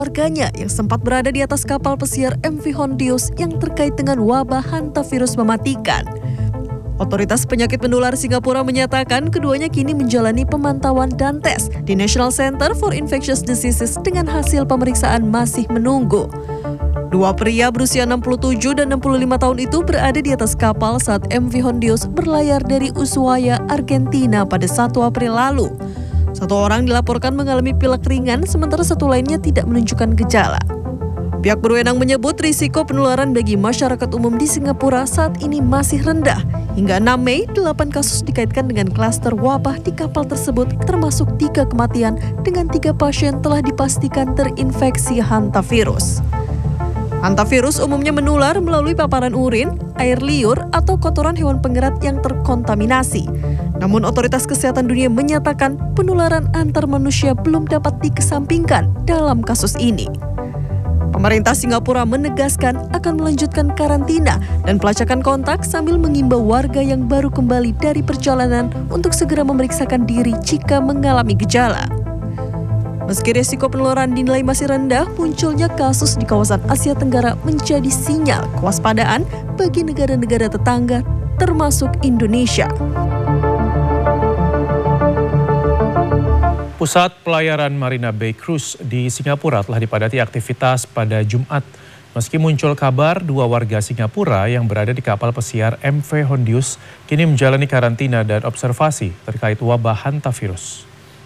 Warganya yang sempat berada di atas kapal pesiar MV Hondius yang terkait dengan wabah hantavirus mematikan. Otoritas penyakit menular Singapura menyatakan keduanya kini menjalani pemantauan dan tes di National Center for Infectious Diseases dengan hasil pemeriksaan masih menunggu. Dua pria berusia 67 dan 65 tahun itu berada di atas kapal saat MV Hondius berlayar dari Ushuaia, Argentina pada 1 April lalu. Satu orang dilaporkan mengalami pilek ringan, sementara satu lainnya tidak menunjukkan gejala. Pihak berwenang menyebut risiko penularan bagi masyarakat umum di Singapura saat ini masih rendah. Hingga 6 Mei, 8 kasus dikaitkan dengan klaster wabah di kapal tersebut, termasuk 3 kematian dengan 3 pasien telah dipastikan terinfeksi hantavirus. Hantavirus umumnya menular melalui paparan urin, air liur, atau kotoran hewan pengerat yang terkontaminasi. Namun otoritas kesehatan dunia menyatakan penularan antar manusia belum dapat dikesampingkan dalam kasus ini. Pemerintah Singapura menegaskan akan melanjutkan karantina dan pelacakan kontak sambil mengimbau warga yang baru kembali dari perjalanan untuk segera memeriksakan diri jika mengalami gejala. Meski risiko penularan dinilai masih rendah, munculnya kasus di kawasan Asia Tenggara menjadi sinyal kewaspadaan bagi negara-negara tetangga, termasuk Indonesia. Pusat pelayaran Marina Bay Cruise di Singapura telah dipadati aktivitas pada Jumat. Meski muncul kabar 2 warga Singapura yang berada di kapal pesiar MV Hondius kini menjalani karantina dan observasi terkait wabah hantavirus.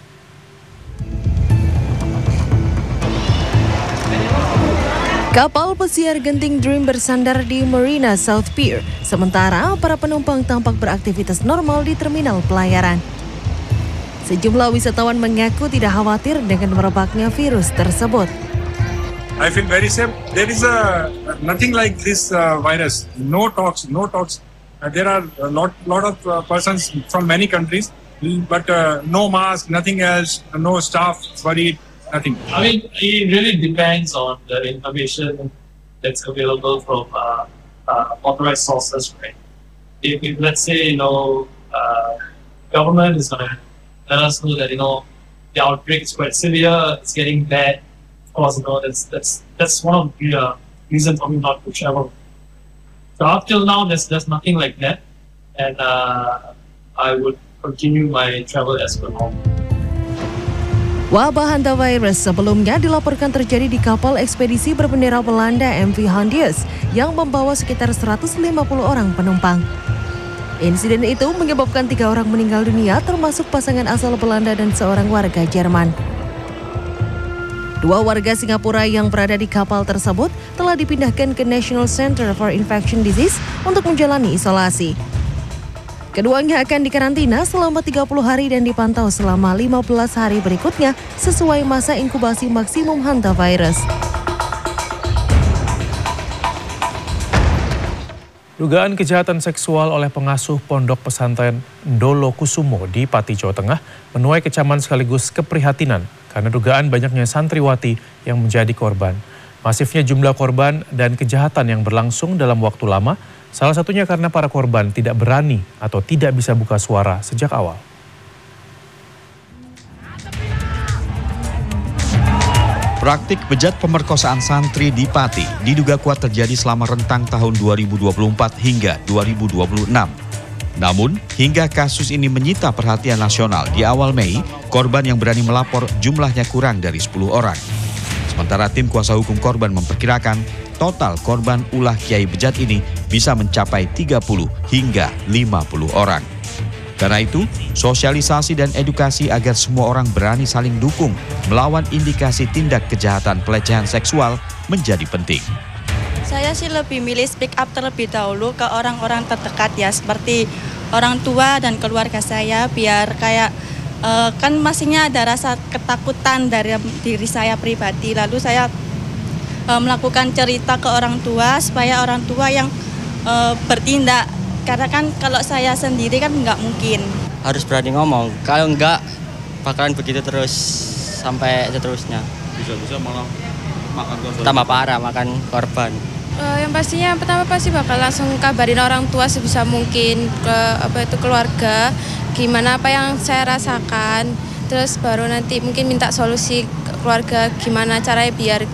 Kapal pesiar Genting Dream bersandar di Marina South Pier, sementara para penumpang tampak beraktivitas normal di terminal pelayaran. Sejumlah wisatawan mengaku tidak khawatir dengan merebaknya virus tersebut. I feel very safe. There is nothing like this virus. No talks. There are a lot of persons from many countries, but no mask, nothing else. No staff worried. Nothing. I mean, it really depends on the information that's available from authorized sources, right? If let's say, government is going to let us know that, the outbreak is quite severe, it's getting bad, of course, that's one of the reasons for me not to travel. So up till now, there's nothing like that, and I would continue my travel as per normal. Wabah hantavirus sebelumnya dilaporkan terjadi di kapal ekspedisi berbendera Belanda MV Hondius yang membawa sekitar 150 orang penumpang. Insiden itu menyebabkan 3 orang meninggal dunia, termasuk pasangan asal Belanda dan seorang warga Jerman. 2 warga Singapura yang berada di kapal tersebut telah dipindahkan ke National Center for Infectious Diseases untuk menjalani isolasi. Keduanya akan dikarantina selama 30 hari dan dipantau selama 15 hari berikutnya sesuai masa inkubasi maksimum hantavirus. Dugaan kejahatan seksual oleh pengasuh pondok pesantren Ndolo Kusumo di Pati, Jawa Tengah menuai kecaman sekaligus keprihatinan karena dugaan banyaknya santriwati yang menjadi korban. Masifnya jumlah korban dan kejahatan yang berlangsung dalam waktu lama, salah satunya karena para korban tidak berani atau tidak bisa buka suara sejak awal. Praktik bejat pemerkosaan santri di Pati diduga kuat terjadi selama rentang tahun 2024 hingga 2026. Namun, hingga kasus ini menyita perhatian nasional di awal Mei, korban yang berani melapor jumlahnya kurang dari 10 orang. Sementara tim kuasa hukum korban memperkirakan total korban ulah kiai bejat ini bisa mencapai 30 hingga 50 orang. Karena itu, sosialisasi dan edukasi agar semua orang berani saling dukung melawan indikasi tindak kejahatan pelecehan seksual menjadi penting. Saya sih lebih milih speak up terlebih dahulu ke orang-orang terdekat ya, seperti orang tua dan keluarga saya, biar kayak kan masihnya ada rasa ketakutan dari diri saya pribadi. Lalu saya melakukan cerita ke orang tua supaya orang tua yang bertindak, karena kan kalau saya sendiri kan nggak mungkin. Harus berani ngomong, kalau nggak bakalan begitu terus sampai seterusnya. Bisa malah makan korban. Tambah parah makan korban. Yang pastinya pertama pasti bakal langsung kabarin orang tua sebisa mungkin ke keluarga gimana apa yang saya rasakan, terus baru nanti mungkin minta solusi ke keluarga gimana caranya biar